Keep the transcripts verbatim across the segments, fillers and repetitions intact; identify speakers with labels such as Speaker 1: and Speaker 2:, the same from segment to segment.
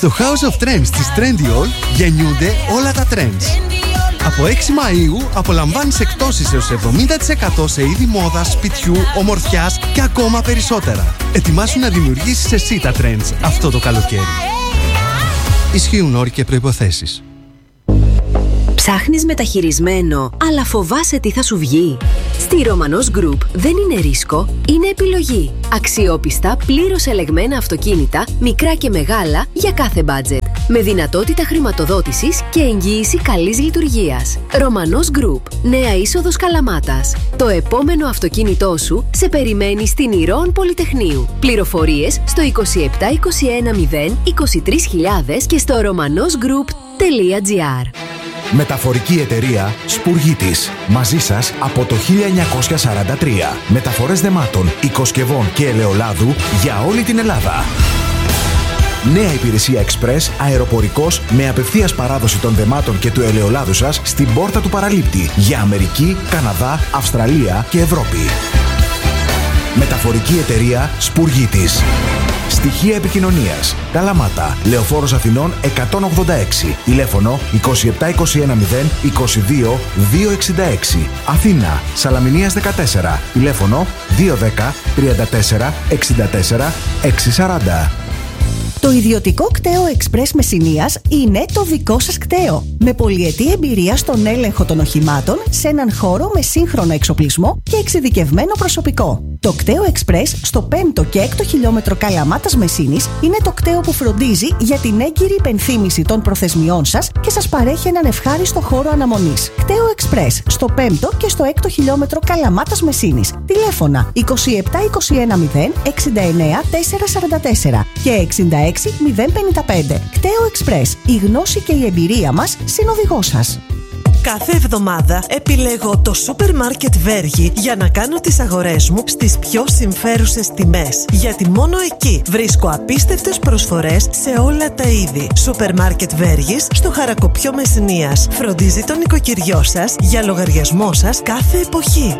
Speaker 1: Στο House of Trends της Trendyol γεννιούνται όλα τα trends. Από έξι Μαΐου απολαμβάνεις εκπτώσεις έως εβδομήντα τοις εκατό σε είδη μόδας, σπιτιού, ομορφιάς και ακόμα περισσότερα. Ετοιμάσου να δημιουργήσεις εσύ τα trends αυτό το καλοκαίρι. Ισχύουν όροι και προϋποθέσεις.
Speaker 2: Ψάχνεις μεταχειρισμένο, αλλά φοβάσαι τι θα σου βγει? Στη Romanos Group δεν είναι ρίσκο, είναι επιλογή. Αξιόπιστα, πλήρως ελεγμένα αυτοκίνητα, μικρά και μεγάλα, για κάθε budget. Με δυνατότητα χρηματοδότησης και εγγύηση καλής λειτουργίας. Romanos Group, νέα είσοδος Καλαμάτας. Το επόμενο αυτοκίνητό σου σε περιμένει στην Ηρώων Πολυτεχνείου. Πληροφορίες στο είκοσι επτά είκοσι ένα μηδέν είκοσι τρεις χιλιάδες και στο romanosgroup τελεία gr.
Speaker 3: Μεταφορική εταιρεία Σπουργίτης. Μαζί σας από το χίλια εννιακόσια σαράντα τρία. Μεταφορές δεμάτων, οικοσκευών και ελαιολάδου για όλη την Ελλάδα. Νέα υπηρεσία Express αεροπορικός με απευθείας παράδοση των δεμάτων και του ελαιολάδου σας στην πόρτα του παραλήπτη για Αμερική, Καναδά, Αυστραλία και Ευρώπη. Μεταφορική εταιρεία Σπουργίτης. Στοιχεία επικοινωνίας: Καλαμάτα, Λεωφόρος Αθηνών εκατόν ογδόντα έξι. Τηλέφωνο είκοσι επτά είκοσι ένα μηδέν είκοσι δύο διακόσια εξήντα έξι. Αθήνα, Σαλαμινίας δεκατέσσερα. Τηλέφωνο δύο ένα μηδέν τρία τέσσερα εξήντα τέσσερα εξακόσια σαράντα.
Speaker 4: Το ιδιωτικό κτέο Express Μεσσηνίας είναι το δικό σας κτέο. Με πολυετή εμπειρία στον έλεγχο των οχημάτων σε έναν χώρο με σύγχρονο εξοπλισμό και εξειδικευμένο προσωπικό. Το κτέο Express στο πέμπτο και έκτο χιλιόμετρο Καλαμάτας Μεσσήνης είναι το κτέο που φροντίζει για την έγκυρη υπενθύμηση των προθεσμιών σας και σας παρέχει έναν ευχάριστο χώρο αναμονής. Κτέο Express στο πέμπτο και στο έκτο χιλιόμετρο Καλαμάτας Μεσσήνης. Τηλέφωνα είκοσι επτά είκοσι ένα μηδέν εξήντα εννέα τετρακόσια σαράντα τέσσερα και εξήντα έξι μηδέν πενήντα πέντε. Κτέο Express. Η γνώση και η εμπειρία μας συνοδηγός σας.
Speaker 5: Κάθε εβδομάδα επιλέγω το σούπερ μάρκετ Βέργη για να κάνω τις αγορές μου στις πιο συμφέρουσες τιμές. Γιατί μόνο εκεί βρίσκω απίστευτες προσφορές σε όλα τα είδη. Σούπερ μάρκετ Βέργης στο Χαρακοπιό Μεσσηνίας. Φροντίζει τον οικοκυριό σας για λογαριασμό σας κάθε εποχή.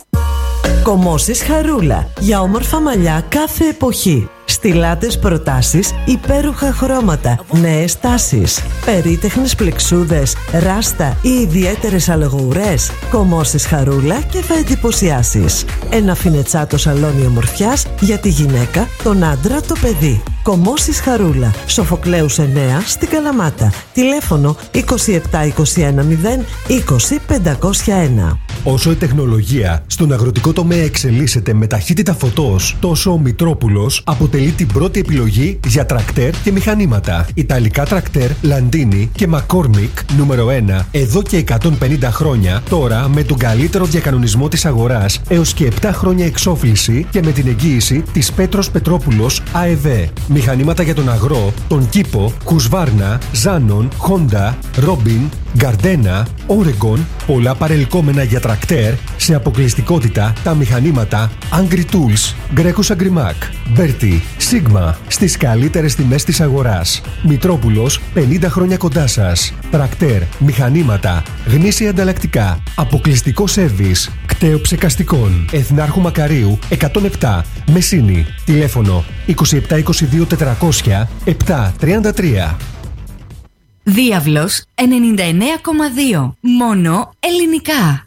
Speaker 5: Κομμώσεις Χαρούλα. Για όμορφα μαλλιά κάθε εποχή. Στιλάτες προτάσεις, υπέροχα χρώματα, νέες τάσεις, περίτεχνες πλεξούδες, ράστα ή ιδιαίτερες αλογοουρές. Κομμώσεις Χαρούλα και θα εντυπωσιάσεις. Ένα φινετσάτο σαλόνι ομορφιάς για τη γυναίκα, τον άντρα, το παιδί. Κομμώσεις Χαρούλα. Σοφοκλέους εννέα στην Καλαμάτα. Τηλέφωνο είκοσι επτά είκοσι ένα μηδέν είκοσι πεντακόσια ένα.
Speaker 6: Όσο η τεχνολογία στον αγροτικό τομέα εξελίσσεται με ταχύτητα φωτός, τόσο ο Μητρόπουλος αποτελεί την πρώτη επιλογή για τρακτέρ και μηχανήματα. Ιταλικά τρακτέρ Landini και McCormick νούμερο ένα εδώ και εκατόν πενήντα χρόνια, τώρα με τον καλύτερο διακανονισμό της αγοράς έως και επτά χρόνια εξόφληση και με την εγγύηση της Πέτρος Πετρόπουλος ΑΕΒ. Μηχανήματα για τον αγρό, τον κήπο, Husqvarna, Zanon, Honda, Robin, Gardena, Oregon, πολλά παρελκόμενα για τρακτέρ σε αποκλειστικότητα τα μηχανήματα Angry Tools, Grekus Agrimac, Berti, Sigma στις καλύτερες τιμές της αγοράς. Μητρόπουλος, πενήντα χρόνια κοντά σας. Τρακτέρ, μηχανήματα, γνήσια ανταλλακτικά, αποκλειστικό σέρβις, κτέο ψεκαστικών. Εθνάρχου Μακαρίου εκατόν επτά, Μεσσήνη. Τηλέφωνο είκοσι επτά είκοσι δύο τετρακόσια επτακόσια τριάντα τρία.
Speaker 7: Διάβλος ενενήντα εννέα κόμμα δύο. Μόνο ελληνικά.